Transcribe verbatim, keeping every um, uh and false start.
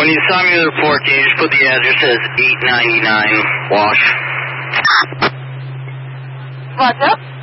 When you sign me the report, can you just put the address as eight ninety-nine Wash? Roger.